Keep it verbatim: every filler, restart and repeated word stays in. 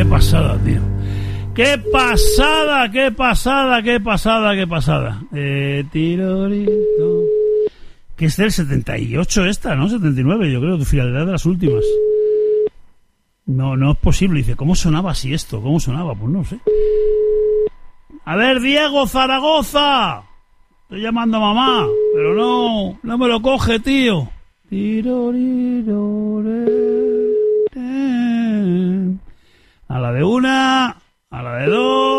pasada, tío. ¡Qué pasada, qué pasada, qué pasada, qué pasada! Eh, tirorito. Que es del setenta y ocho esta, ¿no? setenta y nueve, yo creo, tu frialdad de las últimas. No, no es posible. Dice, ¿cómo sonaba así esto? ¿Cómo sonaba? Pues no sé. A ver, Diego, Zaragoza. Estoy llamando a mamá, pero no, no me lo coge, tío. A la de una, a la de dos.